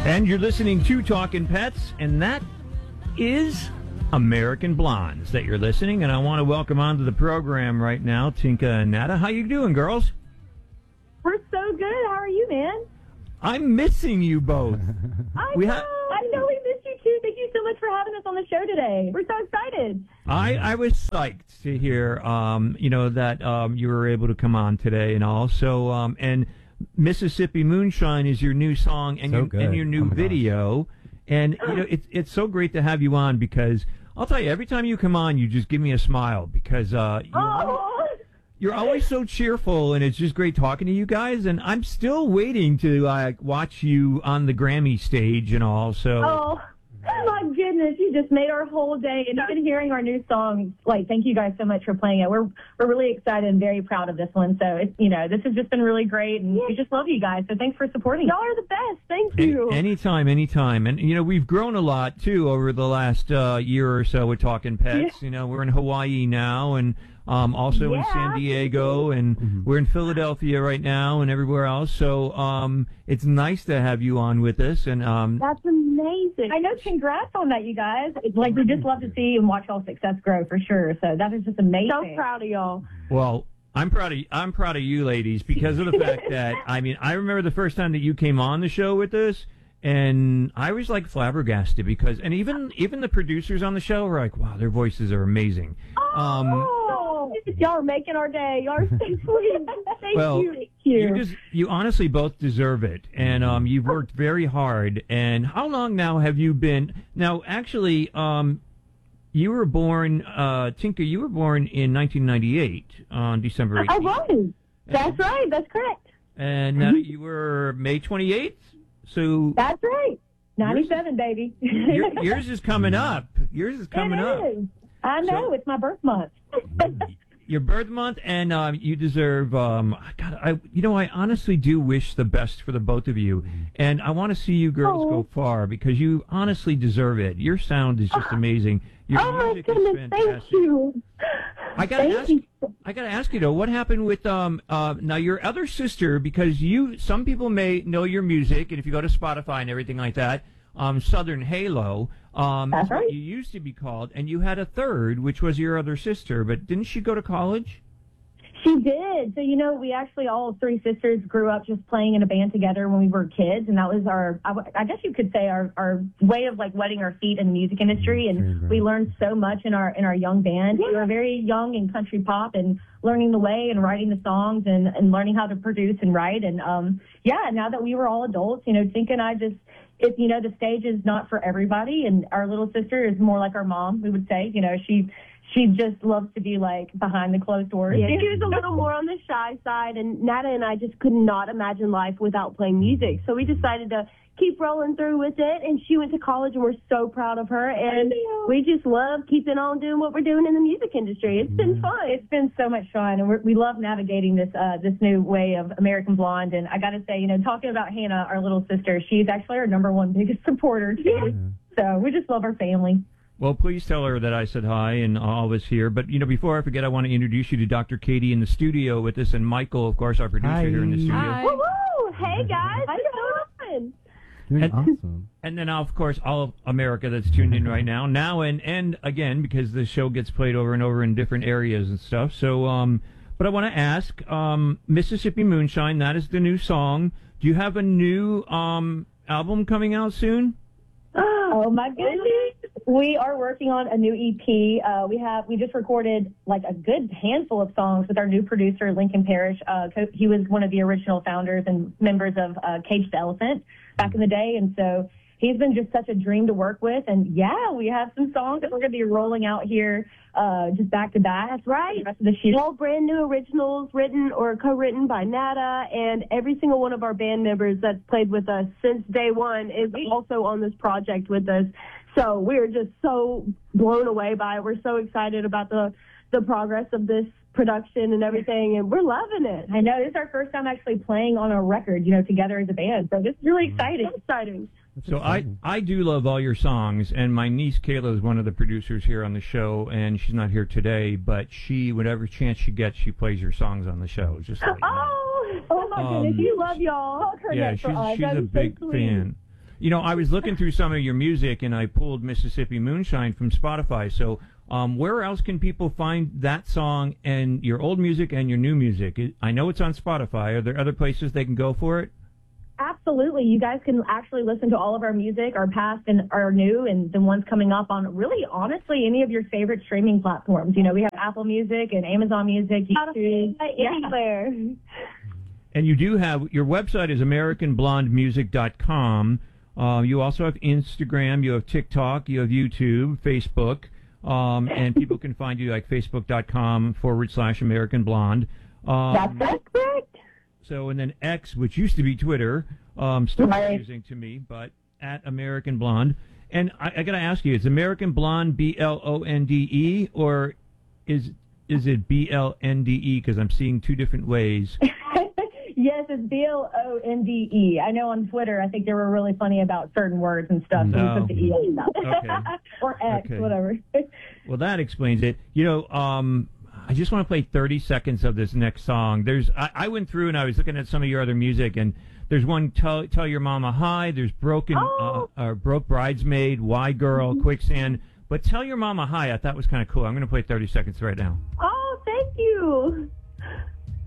And you're listening to Talkin' Pets, and that is American Blondes that you're listening. And I want to welcome onto the program right now Tinka and Nada. How you doing, girls? We're so good. How are you, man? I'm missing you both. I know we missed you too. Thank you so much for having us on the show today. We're so excited. I was psyched to hear, that you were able to come on today and all. So, and Mississippi Moonshine is your new song and your new video. And, it's so great to have you on because I'll tell you, every time you come on, you just give me a smile because you're always so cheerful, and it's just great talking to you guys. And I'm still waiting to watch you on the Grammy stage and all. So, oh my goodness, you just made our whole day. And even hearing our new song, thank you guys so much for playing it. We're really excited and very proud of this one. So it's this has just been really great, and we just love you guys. So thanks for supporting. Y'all are the best. Thank you. Anytime. And we've grown a lot too over the last year or so with Talkin' Pets. Yeah. We're in Hawaii now, and also in San Diego, and we're in Philadelphia right now, and everywhere else. So it's nice to have you on with us. And that's amazing. I know. Congrats on that, you guys. It's we just love to see and watch y'all's success grow for sure. So that is just amazing. So proud of y'all. Well, I'm proud of you ladies because of the fact that I remember the first time that you came on the show with us. And I was flabbergasted because, and even the producers on the show were like, "Wow, their voices are amazing." Y'all are making our day. Y'all are so sweet. Thank you. You honestly both deserve it, and you've worked very hard. And how long now have you been? Now, actually, you were born, Tinka. You were born in 1998 on December 18th. I was. That's right. That's correct. And you were May 28th. So that's right. 97, baby. Yours is coming up. Yours is coming up. I know. It's my birth month. Your birth month, and you deserve. I honestly do wish the best for the both of you, and I want to see you girls go far because you honestly deserve it. Your sound is just amazing. Your music is fantastic. Thank you. I gotta ask you though, what happened with now your other sister? Because some people may know your music, and if you go to Spotify and everything like that, Southern Halo, that's right. What you used to be called, and you had a third, which was your other sister. But didn't she go to college? She did. So, we actually all three sisters grew up just playing in a band together when we were kids. And that was I guess you could say our way of wetting our feet in the music industry. And we learned so much in our young band. We were very young in country pop and learning the way and writing the songs and learning how to produce and write. And, now that we were all adults, Tinka and I just, the stage is not for everybody. And our little sister is more like our mom, we would say. She just loves to be behind the closed doors. Yeah, she was a little more on the shy side, and Nada and I just could not imagine life without playing music. So we decided to keep rolling through with it, and she went to college, and we're so proud of her. And we just love keeping on doing what we're doing in the music industry. It's been fun. It's been so much fun, and we love navigating this new way of American Blonde. And I got to say, talking about Hannah, our little sister, she's actually our number one biggest supporter, too. So we just love our family. Well, please tell her that I said hi and all of us here. But, before I forget, I want to introduce you to Dr. Katie in the studio with us, and Michael, of course, our producer here in the studio. Hi. Woo-hoo! Hey, guys. How you doing? Awesome. And then, of course, all of America that's tuned in right now. Now and again, because the show gets played over and over in different areas and stuff. So, but I want to ask, Mississippi Moonshine, that is the new song. Do you have a new album coming out soon? Oh, my goodness. We are working on a new EP. We just recorded a good handful of songs with our new producer, Lincoln Parrish. He was one of the original founders and members of Cage the Elephant back in the day. And so he's been just such a dream to work with. And we have some songs that we're going to be rolling out here just back to back. That's right. The rest of this year. All brand new originals written or co-written by Nada, and every single one of our band members that's played with us since day one is also on this project with us. So we're just so blown away by it. We're so excited about the progress of this production and everything, and we're loving it. I know. This is our first time actually playing on a record, together as a band. So this is really exciting. So exciting. So I do love all your songs, and my niece Kayla is one of the producers here on the show, and she's not here today, but whatever chance she gets, she plays your songs on the show. Oh my goodness, you love y'all. Yeah, she's a big fan. I was looking through some of your music, and I pulled Mississippi Moonshine from Spotify. So where else can people find that song and your old music and your new music? I know it's on Spotify. Are there other places they can go for it? Absolutely. You guys can actually listen to all of our music, our past and our new, and the ones coming up on really, honestly, any of your favorite streaming platforms. We have Apple Music and Amazon Music, YouTube, anywhere. And you do have, your website is AmericanBlondeMusic.com. You also have Instagram, you have TikTok, you have YouTube, Facebook, and people can find you like Facebook.com/American Blonde. That's correct. So, and then X, which used to be Twitter, still confusing to me, but at American Blonde. And I got to ask you, is American Blonde BLONDE, or is it BLNDE? Because I'm seeing two different ways. Yes, it's BLONDE. I know on Twitter, I think they were really funny about certain words and stuff. So we put the E on stuff. Okay. Or X, whatever. Well, that explains it. I just want to play 30 seconds of this next song. I went through and I was looking at some of your other music, and there's one, Tell Your Mama Hi, there's Broke Bridesmaid, Why Girl, Quicksand. But Tell Your Mama Hi, I thought was kind of cool. I'm going to play 30 seconds right now. Oh, thank you.